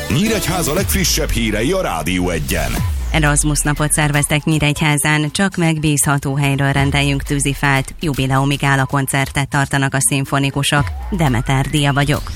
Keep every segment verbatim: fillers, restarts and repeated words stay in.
Nyíregyháza legfrissebb hírei a Rádió Egyen. Erasmus napot szerveztek Nyíregyházán, csak megbízható helyről rendeljünk tűzifát, jubileumi gála koncertet tartanak a szimfonikusok. Demeter Dia vagyok.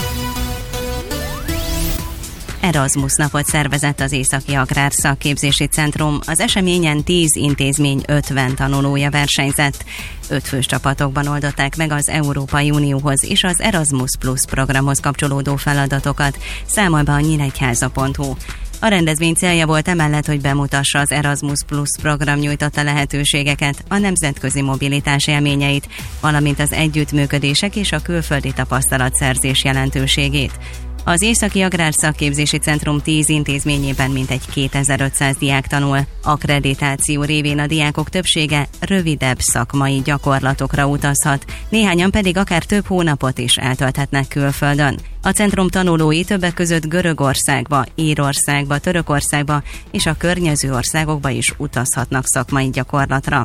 Erasmus napot szervezett az Északi Agrár Szakképzési Centrum. Az eseményen tíz intézmény ötven tanulója versenyzett. Öt fős csapatokban oldották meg az Európai Unióhoz és az Erasmus Plus programhoz kapcsolódó feladatokat, számol be a nyíregyháza pont hu. A rendezvény célja volt emellett, hogy bemutassa az Erasmus Plus program nyújtotta lehetőségeket, a nemzetközi mobilitás élményeit, valamint az együttműködések és a külföldi tapasztalatszerzés jelentőségét. Az Északi Agrár Szakképzési Centrum tíz intézményében mintegy kétezer-ötszáz diák tanul. Akkreditáció révén a diákok többsége rövidebb szakmai gyakorlatokra utazhat, néhányan pedig akár több hónapot is eltölthetnek külföldön. A centrum tanulói többek között Görögországba, Írországba, Törökországba és a környező országokba is utazhatnak szakmai gyakorlatra.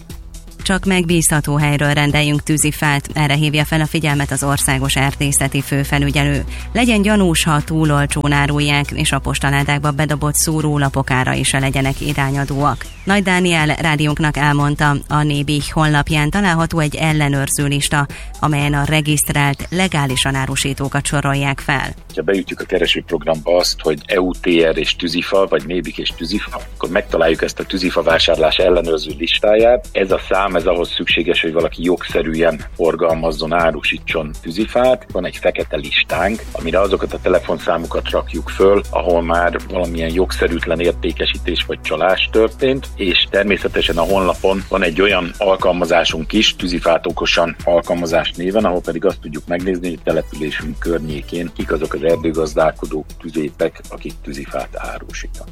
Csak megbízható helyről rendeljünk tűzifát, erre hívja fel a figyelmet az országos erdészeti főfelügyelő. Legyen gyanús, ha túl olcsón árulják, és a postaládákba bedobott szórólapok ára is legyenek irányadóak. Nagy Dániel rádiónknak elmondta, a Nébih honlapján található egy ellenőrző lista, amelyen a regisztrált, legálisan árusítókat sorolják fel. Ha beütjük a keresőprogramba azt, hogy é u té er és tűzifa, vagy Nébih és tűzifa, akkor megtaláljuk ezt a tűzifa vásárlás ellenőrző listáját. Ez a szám, ez ahhoz szükséges, hogy valaki jogszerűen forgalmazzon, árusítson tűzifát. Van egy fekete listánk, amire azokat a telefonszámokat rakjuk föl, ahol már valamilyen jogszerűtlen értékesítés vagy csalás történt, és természetesen a honlapon van egy olyan alkalmazásunk is, Tűzifát okosan alkalmazás néven, ahol pedig azt tudjuk megnézni, hogy településünk környékén kik azok az erdőgazdálkodók, tüzépek, akik tűzifát árusítanak.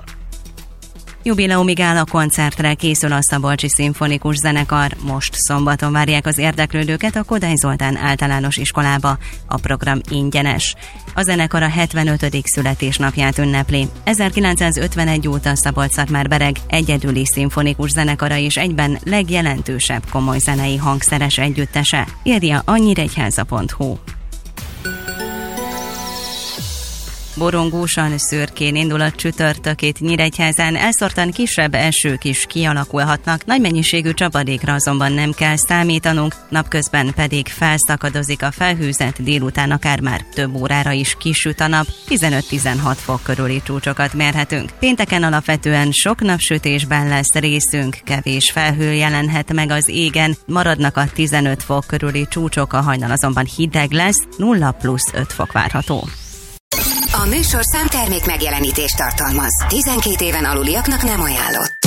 Jubileumi gála koncertre készül a Szabolcsi Szimfonikus Zenekar. Most szombaton várják az érdeklődőket a Kodály Zoltán általános iskolába. A program ingyenes. A zenekar a hetvenötödik születésnapját ünnepli. ezerkilencszázötvenegy óta Szabolcs-Szatmár-Bereg egyedüli szimfonikus zenekara és egyben legjelentősebb komoly zenei hangszeres együttese, írja a nyíregyháza pont hu. Borongósan, szürkén indul a csütörtök itt Nyíregyházán, elszórtan kisebb esők is kialakulhatnak, nagy mennyiségű csapadékra azonban nem kell számítanunk, napközben pedig felszakadozik a felhőzet, délután akár már több órára is kisüt a nap, tizenöt-tizenhat fok körüli csúcsokat mérhetünk. Pénteken alapvetően sok napsütésben lesz részünk, kevés felhő jelenhet meg az égen, maradnak a tizenöt fok körüli csúcsok, a hajnal azonban hideg lesz, nulla plusz öt fok várható. A műsorszám termék megjelenítést tartalmaz. tizenkét éven aluliaknak nem ajánlott.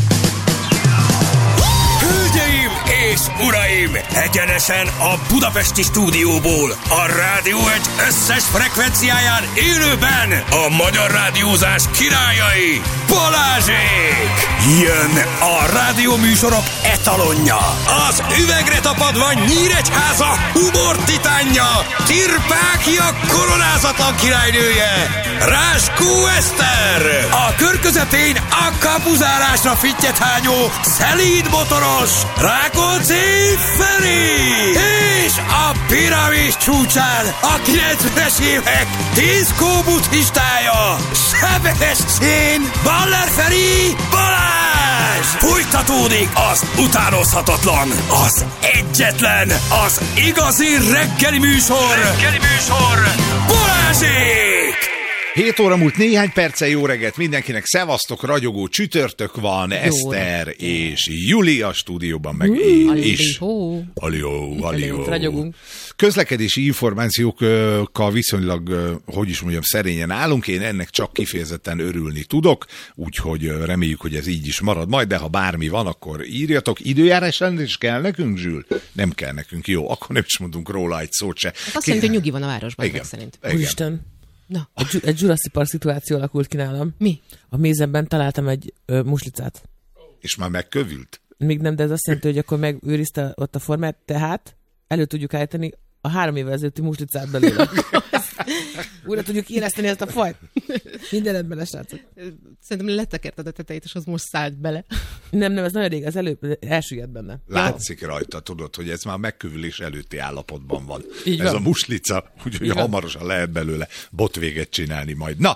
Hölgyeim és uraim! Egyenesen a budapesti stúdióból, a Rádió egy összes frekvenciáján élőben a magyar rádiózás királyai, Balázsék! Jön a rádióműsorok etalonja, az üvegre tapadva Nyíregyháza humor titánja, Csirpákia koronázatlan királynője, Ráskó Eszter! A kör közepén a kapuzárásra fittyet hányó, szelíd motoros, Rákóczi Feri! És a piramis csúcsán a kilencvenes évek diszkó buddhistája, Sebestyén Baller Feri Balázs! Folytatódik az utánozhatatlan, az egyetlen, az igazi reggeli műsor, reggeli műsor Balázsék! hét óra múlt néhány perccel, jó reggelt mindenkinek, szevasztok, ragyogó csütörtök van, jó Eszter reggelt. És Juli a stúdióban, meg én is. Alió, alió. Közlekedési információkkal viszonylag, hogy is mondjam, szerényen állunk, én ennek csak kifejezetten örülni tudok, úgyhogy reméljük, hogy ez így is marad majd, de ha bármi van, akkor írjatok. Időjárás is kell nekünk, Zsül? Nem kell nekünk, jó, akkor nem is mondunk róla egy szót se. Azt jelenti, hogy nyugi van a városban, igen, szerint. Úristen. Na. Egy, egy Jurassic Park szituáció alakult ki nálam. Mi? A mézemben találtam egy ö, muslicát. És már megkövült? Még nem, de ez azt jelenti, hogy akkor megőrizte ott a formát, tehát elő tudjuk állítani a három évvel ezelőtti muslicát belőle. Újra tudjuk éleszteni ezt a fajt. Mindenet bele, srácok. Szerintem letekerted a tetejét, és az most szállt bele. Nem, nem, ez nagyon rég, az előbb elsüllyedt benne. Látszik ja. rajta, tudod, hogy ez már megkövülés előtti állapotban van. Így ez van. a muslica, úgyhogy hamarosan lehet belőle botvéget csinálni majd. Na,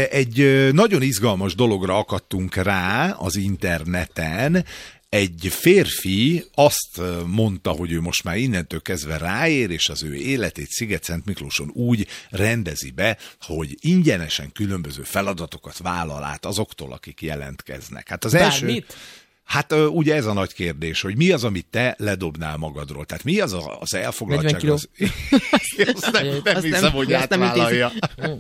egy nagyon izgalmas dologra akadtunk rá az interneten. Egy férfi azt mondta, hogy ő most már innentől kezdve ráér, és az ő életét Sziget-Szent Miklóson úgy rendezi be, hogy ingyenesen különböző feladatokat vállal át azoktól, akik jelentkeznek. Hát az első... Bármit? Hát ugye ez a nagy kérdés, hogy mi az, amit te ledobnál magadról? Tehát mi az a, az elfoglaltság? Az... azt nem, nem azt hiszem, nem, hogy átvállalja.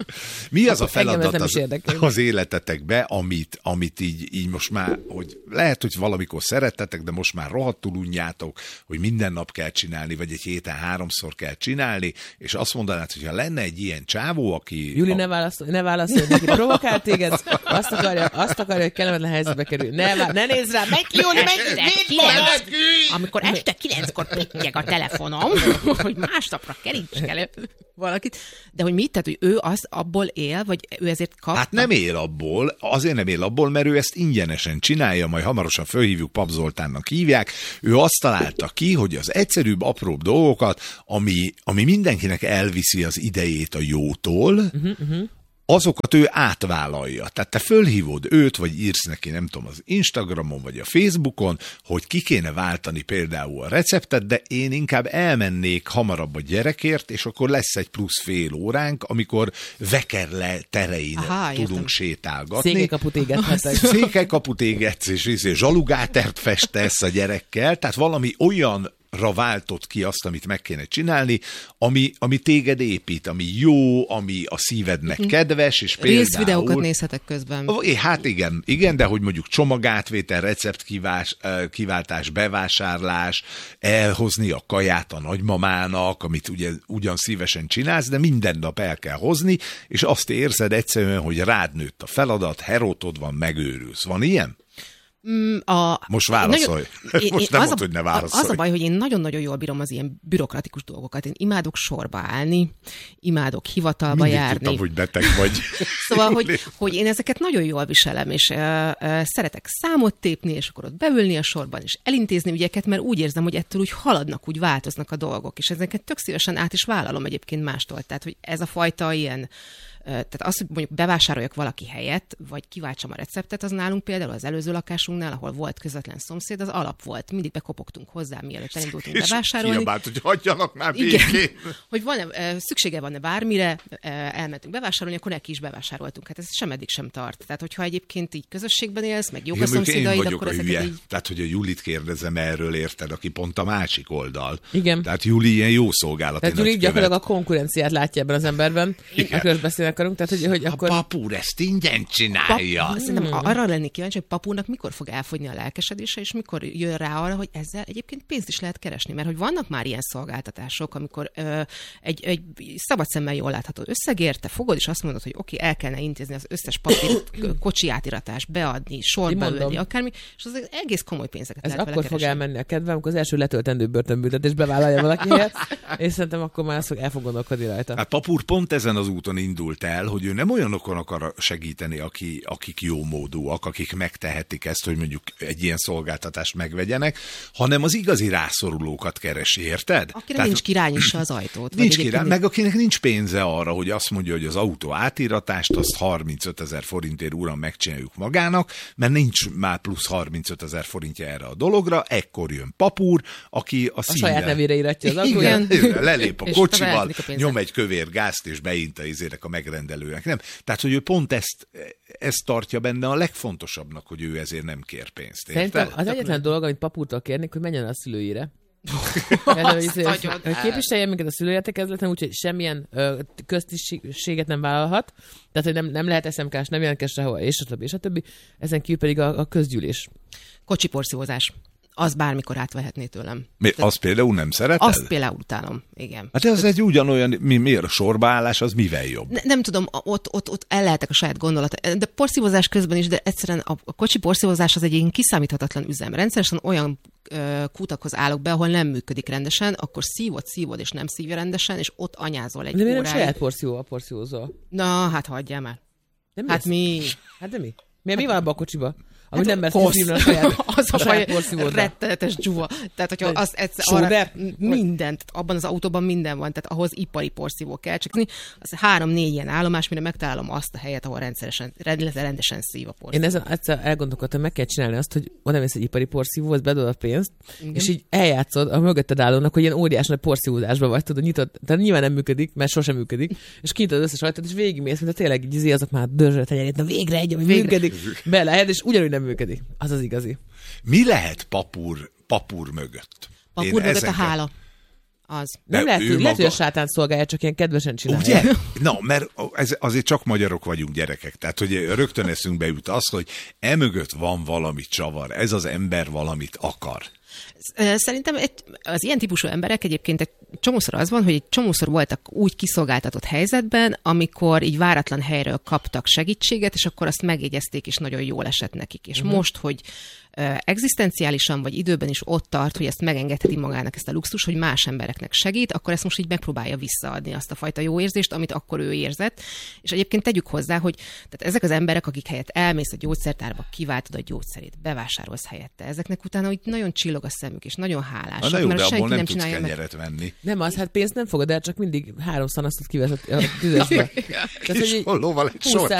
Mi az a feladat az, az életetekbe, amit, amit így, így most már, hogy lehet, hogy valamikor szerettetek, de most már rohadtul unjátok, hogy minden nap kell csinálni, vagy egy héten háromszor kell csinálni, és azt mondanád, hogyha lenne egy ilyen csávó, aki... Júli, a... ne válaszolj, ne válaszolj, neki provokál téged, azt akarja, azt akarja, hogy kellemetlen helyzetbe kerül. Ne, ne nézz rá, menj ki, Júli, menj ki, amikor este kilenckor pittyeg a telefonom, hogy másnapra kerítsek elő valakit. De hogy mit? Tehát, hogy ő az abból él, vagy ő ezért kap? Hát nem él abból, azért nem él abból, mert ő ezt ingyenesen csinálja, majd hamarosan fölhívjuk, Pap Zoltánnak hívják. Ő azt találta ki, hogy az egyszerűbb, apróbb dolgokat, ami, ami mindenkinek elviszi az idejét a jótól, uh-huh, uh-huh. azokat ő átvállalja. Tehát te fölhívod őt, vagy írsz neki, nem tudom, az Instagramon, vagy a Facebookon, hogy ki kéne váltani például a receptet, de én inkább elmennék hamarabb a gyerekért, és akkor lesz egy plusz fél óránk, amikor Vekerle terein Aha, tudunk értem. sétálgatni. Székelykaput égethetek. Székelykaput égetsz, és, és zsalugátert festesz a gyerekkel, tehát valami olyan ra váltott ki azt, amit meg kéne csinálni, ami, ami téged épít, ami jó, ami a szívednek kedves, és például... Részvideókat nézhetek közben. Hát igen, igen, de hogy mondjuk csomagátvétel, receptkivás, kiváltás, bevásárlás, elhozni a kaját a nagymamának, amit ugye ugyan szívesen csinálsz, de minden nap el kell hozni, és azt érzed egyszerűen, hogy rád nőtt a feladat, herótod van, megőrülsz. Van ilyen? A, Most válaszolj. Nagyon, Most nem mondd, hogy ne válaszolj. Az a baj, hogy én nagyon-nagyon jól bírom az ilyen bürokratikus dolgokat. Én imádok sorba állni, imádok hivatalba Mindig járni. Tudtam, hogy beteg vagy. Szóval, hogy, hogy én ezeket nagyon jól viselem, és uh, uh, szeretek számot tépni, és akkor ott beülni a sorban, és elintézni ügyeket, mert úgy érzem, hogy ettől úgy haladnak, úgy változnak a dolgok, és ezeket tök szívesen át is vállalom egyébként mástól. Tehát, hogy ez a fajta ilyen Tehát az, hogy mondjuk bevásároljak valaki helyett, vagy kiváltsam a receptet, az nálunk például az előző lakásunknál, ahol volt közvetlen szomszéd, az alap volt. Mindig bekopogtunk hozzá, mielőtt elindultunk és bevásárolni. Kiabált, hogy hagyjanak már békén. Hogy van-e, szüksége van-e bármire, elmentünk bevásárolni, akkor neki is bevásároltunk. Hát ez sem eddig sem tart. Tehát, hogyha egyébként így közösségben élsz, meg jók a szomszédaid, akkor ezeket így... Tehát, hogy a Julit kérdezem erről, érted, aki pont a másik oldal. Igen. Tehát Juli ilyen jó szolgálati Tehát Juli gyakorlatilag a konkurenciát látja ebben az emberben. Akkor beszélni akarunk. Tehát, hogy, hogy akkor... A papúr ezt ingyen csinálja. Pap... Szerintem arra lennék kíváncsi, hogy papúrnak mikor fog elfogyni a lelkesedése, és mikor jön rá arra, hogy ezzel egyébként pénzt is lehet keresni. Mert hogy vannak már ilyen szolgáltatások, amikor ö, egy, egy szabad szemmel jól látható összegért, te fogod, és azt mondod, hogy oké, okay, el kellene intézni az összes papír, kocsi átiratás, beadni, sorba ülni, akármi, és az egész komoly pénzeket ez lehet akkor vele fog keresni. elmenni a kedvem, amikor az első letöltendő börtönbüntetést bevállalja valaki helyet, és szerintem akkor már azt fog el fog gondolkodni rajta. Hát papúr pont ezen az úton indult el, hogy ő nem olyanokon akar segíteni, aki, akik jó módúak, akik megtehetik ezt, hogy mondjuk egy ilyen szolgáltatást megvegyenek, hanem az igazi rászorulókat keresi, érted? Akire Tehát, nincs kirányissa az ajtót. Nincs király, meg akinek nincs pénze arra, hogy azt mondja, hogy az autó átiratást, azt harmincötezer forintért uram megcsináljuk magának, mert nincs már plusz harmincötezer forintja erre a dologra, ekkor jön papúr, aki a, a színnel... saját nevére íratja az autóját. Igen, lelép a kocsival, nyom egy kövér gázt, és beint a izérek a megrendelőnek. Nem? Tehát, hogy ő pont ezt, ezt tartja benne a legfontosabbnak, hogy ő ezért nem kér pénzt. Szerintem az egyetlen dolog, amit papúrtól kérnék, hogy menjen a szülőire. Képviselje minket a szülőértekezleten, úgyhogy semmilyen ö, köztisztséget nem vállalhat, tehát hogy nem, nem lehet es em ká-s, nem jelentkezz sehol, és a többi, és a többi. Ezen kívül pedig a, a közgyűlés. Kocsiporszívózás. Az bármikor átvehetné tőlem. Mi, azt például nem szereted? Azt például utálom, igen. Hát ez egy ugyanolyan, mi, miért a sorbaállás, az mivel jobb? Ne, nem tudom, ott, ott, ott el lehetek a saját gondolata. De porszívózás közben is, de egyszerűen a, a kocsi porszívózás az egy ilyen kiszámíthatatlan üzem. Rendszeresen olyan kutakhoz állok be, ahol nem működik rendesen, akkor szívod, szívod, és nem szívja rendesen, és ott anyázol egy óráig. De miért nem saját porció a porciózol? Na, hát hagyjál már. Nem hát mi? Hát de mi? Mi, mi van abban a kocsiba? Ami Hát nem mersz kiszívni a saját, az a saját porciódra. Rettenetes dzsuva. Tehát, hogyha az egyszer arra mindent, abban az autóban minden van, tehát ahhoz ipari porszívó kell. Csak az három-négy ilyen állomás, mire megtalálom azt a helyet, ahol rendszeresen, rendesen szív a porszívó. Én ezen egyszer elgondolkodtam, meg kell csinálni azt, hogy oda mész egy ipari porszívóhoz, bedobod a pénzt, igen. és így eljátszod a mögötted állónak, hogy ilyen óriás nagy porszívózásban vagy, tudod, nyitod, tehát nyilván nem működik, mert sosem működik, és kinyitod az összes ajtót, és végigmész, mint a tényleg így azok már dörzsölt hegyelét, na végre egy, ami végre. működik, belehelyed, és ugyanúgy nem működik. Az az igazi. Mi lehet papúr, papúr mögött? Papúr Én mögött ezeket... a hála. Az. Nem lehet, hogy, maga... lehet, hogy a sátán szolgálja, csak ilyen kedvesen csinálja. Ugye? Na, mert ez, azért csak magyarok vagyunk gyerekek. Tehát, hogy rögtön eszünkbe jut az, hogy emögött van valami csavar. Ez az ember valamit akar. Szerintem az ilyen típusú emberek egyébként egy csomószor az van, hogy egy csomószor voltak úgy kiszolgáltatott helyzetben, amikor így váratlan helyről kaptak segítséget, és akkor azt megjegyezték, és nagyon jól esett nekik. És uh-huh. most, hogy egzisztenciálisan vagy időben is ott tart, hogy ezt megengedheti magának ezt a luxus, hogy más embereknek segít, akkor ezt most így megpróbálja visszaadni azt a fajta jó érzést, amit akkor ő érzett. És egyébként tegyük hozzá, hogy tehát ezek az emberek, akik helyett elmész a gyógyszertárba, kiváltod a gyógyszerét, bevásárolsz helyette, ezeknek utána úgy nagyon csillog a szemük, és nagyon hálás. Na jó, mert de abból nem, nem tudsz kenyeret meg... venni. Nem az, hát pénzt nem fogod el, csak mindig három szanasztot kivesz a tüzesbe. És lóval egy sort